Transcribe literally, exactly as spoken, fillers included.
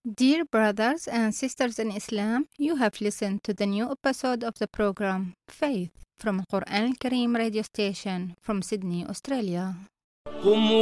Dear brothers and sisters in Islam, you have listened to the new episode of the program Faith from Quran Al Kareem radio station from Sydney, Australia.